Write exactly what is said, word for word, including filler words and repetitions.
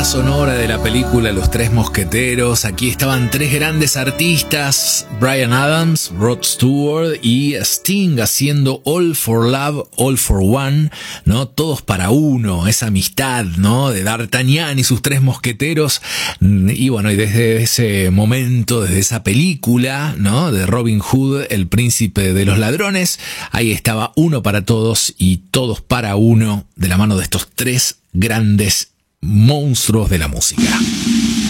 banda sonora de la película Los Tres Mosqueteros. Aquí estaban tres grandes artistas, Bryan Adams, Rod Stewart y Sting, haciendo All for Love, All for One, ¿no? Todos para uno, esa amistad, ¿no? De D'Artagnan y sus tres mosqueteros. Y bueno, y desde ese momento, desde esa película, ¿no? De Robin Hood, el príncipe de los ladrones, ahí estaba uno para todos y todos para uno, de la mano de estos tres grandes monstruos de la música.